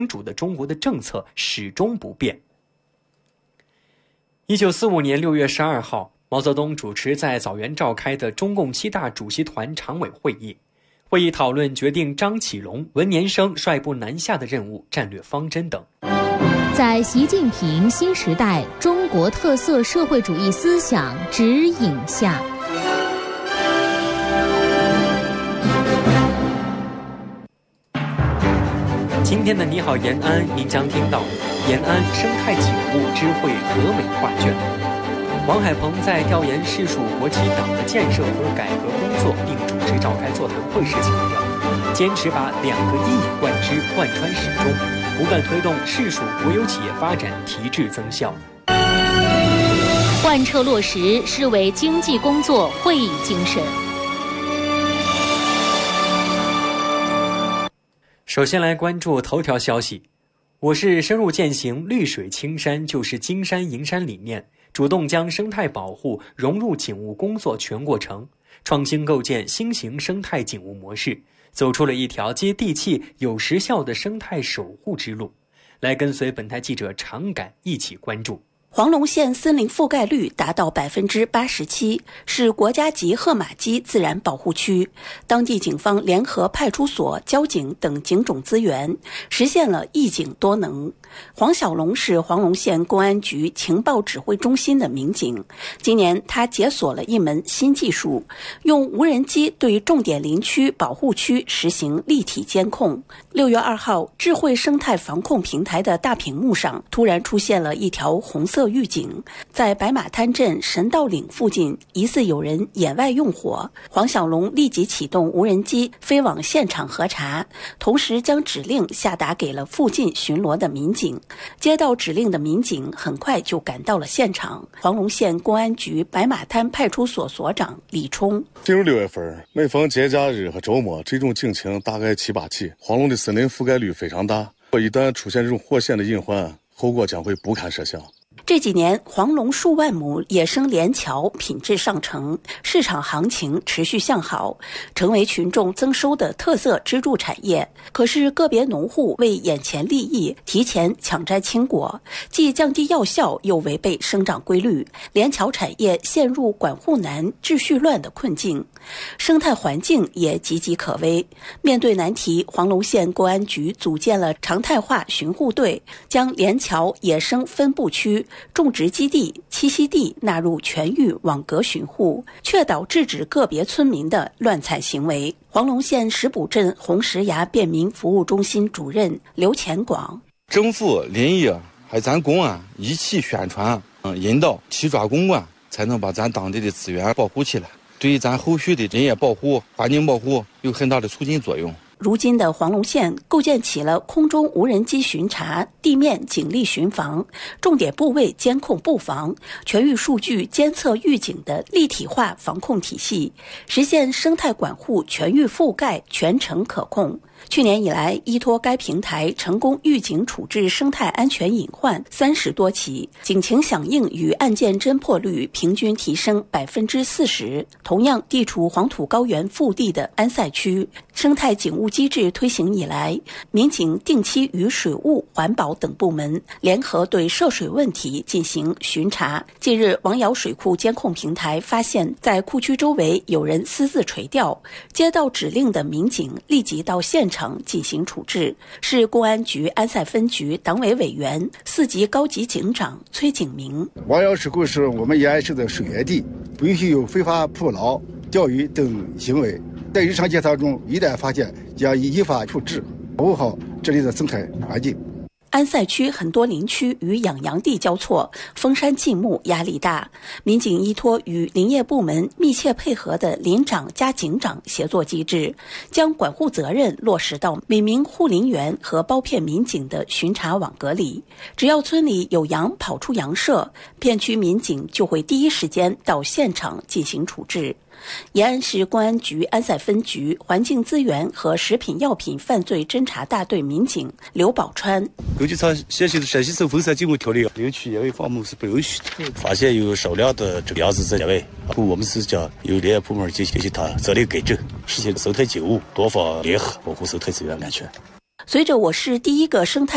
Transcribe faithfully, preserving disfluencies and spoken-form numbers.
主的中国的政策始终不变。一九四五年六月十二号，毛泽东主持在枣园召开的中共七大主席团常委会议，会议讨论决定张启龙、文年生率部南下的任务、战略方针等。 在习近平新时代中国特色社会主义思想指引下， 今天的你好延安，您将听到延安生态景物知会和美画卷。王海鹏在调研市属国企党的建设和改革工作，并主持召开座谈会时强调，坚持把两个一以贯之，贯穿始终，不断推动市属国有企业发展提质增效， 贯彻落实市委经济工作会议精神。 首先来关注头条消息。我市深入践行绿水青山就是金山银山理念，主动将生态保护融入景物工作全过程，创新构建新型生态景物模式，走出了一条接地气、有实效的生态守护之路。来跟随本台记者常感一起关注。 黄龙县森林覆盖率达到百分之八十七，是国家级褐马鸡自然保护区。当地警方联合派出所、交警等警种资源，实现了一警多能。黄小龙是黄龙县公安局情报指挥中心的民警，今年他解锁了一门新技术，用无人机对重点林区、保护区实行立体监控。六月二号，智慧生态防控平台的大屏幕上突然出现了一条红色预警，在白马滩镇神道岭附近，疑似有人野外用火。黄小龙立即启动无人机飞往现场核查，同时将指令下达给了附近巡逻的民警。接到指令的民警很快就赶到了现场。黄龙县公安局白马滩派出所所长李冲： 进入六月份，每逢节假日和周末，这种警情大概七八起。黄龙的森林覆盖率非常大，一旦出现这种火线的隐患，后果将会不堪设想。 这几年，黄龙数万亩野生莲桥品质上乘，市场行情持续向好，成为群众增收的特色支柱产业。可是个别农户为眼前利益，提前抢摘青果，既降低药效，又违背生长规律，莲桥产业陷入管护难、秩序乱的困境，生态环境也岌岌可危。面对难题，黄龙县公安局组建了常态化巡护队，将莲桥野生分布区、种植基地、栖息地纳入全域网格巡护，确保制止个别村民的乱采行为。黄龙县石埔镇红石崖便民服务中心主任刘前广： 政府、林业还有咱公安一起宣传、嗯、引导、齐抓共管，才能把咱当地的资源保护起来，对咱后续的林业保护、环境保护有很大的促进作用。 如今的黄龙县构建起了空中无人机巡查、地面警力巡防、重点部位监控布防、全域数据监测预警的立体化防控体系，实现生态管护全域覆盖、全程可控。去年以来，依托该平台成功预警处置生态安全隐患三十多起，警情响应与案件侦破率平均提升百分之四十。同样，地处黄土高原腹地的安塞区，生态警务机制推行以来，民警定期与水务、环保等部门联合对涉水问题进行巡查。近日，王窑水库监控平台发现，在库区周围有人私自垂钓，接到指令的民警立即到现场进行处置。市公安局安塞分局党委委员、四级高级警长崔景明： 王窑水库是我们延安市的水源地，不允许有非法捕捞、钓鱼等行为。在日常检查中，一旦发现，将依法处置，保护好这里的生态环境。 安塞区很多林区与养羊地交错，封山禁牧压力大。民警依托与林业部门密切配合的林长加警长协作机制，将管护责任落实到每名护林员和包片民警的巡查网格里。只要村里有羊跑出羊舍，片区民警就会第一时间到现场进行处置。延安市公安局安塞分局环境资源和食品药品犯罪侦查大队民警刘宝川： 根据山陕西陕西省风山禁牧条例，六区野味放牧是不允许的。发现有少量的这个鸭子在野外，我们是将由林业部门进行它责令改正，实现生态警务，多方联合保护生态资源安全。 随着我市第一个生态